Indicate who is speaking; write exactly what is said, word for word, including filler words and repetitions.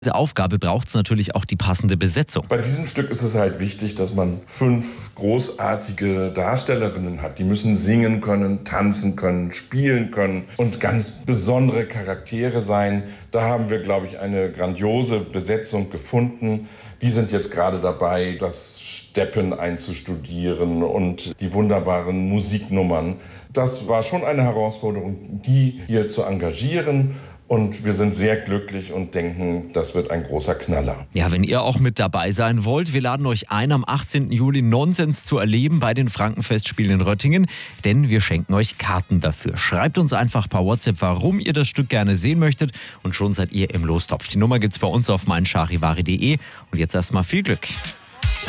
Speaker 1: Diese Aufgabe braucht es natürlich auch die passende Besetzung.
Speaker 2: Bei diesem Stück ist es halt wichtig, dass man fünf großartige Darstellerinnen hat. Die müssen singen können, tanzen können, spielen können und ganz besondere Charaktere sein. Da haben wir, glaube ich, eine grandiose Besetzung gefunden. Die sind jetzt gerade dabei, das Steppen einzustudieren und die wunderbaren Musiknummern. Das war schon eine Herausforderung, die hier zu engagieren. Und wir sind sehr glücklich und denken, das wird ein großer Knaller.
Speaker 1: Ja, wenn ihr auch mit dabei sein wollt, wir laden euch ein, am achtzehnten Juli Nonsens zu erleben bei den Frankenfestspielen in Röttingen, denn wir schenken euch Karten dafür. Schreibt uns einfach per WhatsApp, warum ihr das Stück gerne sehen möchtet, und schon seid ihr im Lostopf. Die Nummer gibt's bei uns auf meincharivari punkt de und jetzt erstmal viel Glück.